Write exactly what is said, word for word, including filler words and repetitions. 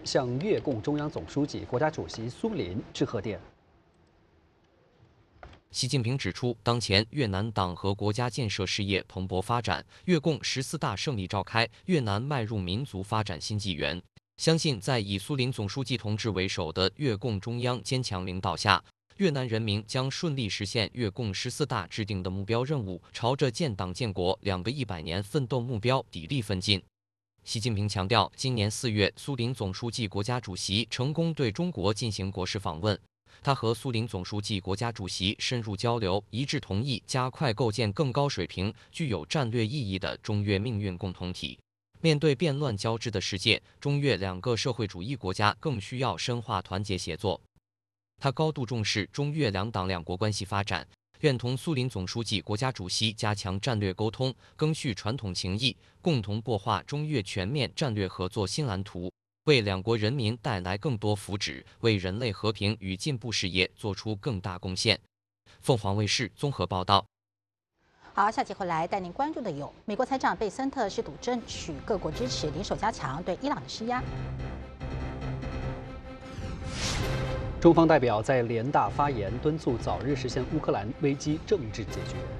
向越共中央总书记、国家主席苏林致贺电。 习近平指出，当前越南党和国家建设事业蓬勃发展，越共十四大胜利召开，越南迈入民族发展新纪元。相信在以苏林总书记同志为首的越共中央坚强领导下，越南人民将顺利实现越共十四大制定的目标任务，朝着建党建国两个一百年奋斗目标砥砺奋进。 习近平强调，今年四月，苏林总书记、国家主席成功对中国进行国事访问。他和苏林总书记、国家主席深入交流，一致同意加快构建更高水平、具有战略意义的中越命运共同体。面对变乱交织的世界，中越两个社会主义国家更需要深化团结协作。他高度重视中越两党两国关系发展。 愿同苏林总书记、国家主席加强战略沟通，赓续传统情谊，共同擘画中越全面战略合作新蓝图，为两国人民带来更多福祉，为人类和平与进步事业做出更大贡献。凤凰卫视综合报道。 好，下集回来带您关注的有：美国财长贝森特试图争取各国支持，联手加强对伊朗的施压。 中方代表在联大发言，敦促早日实现乌克兰危机政治解决。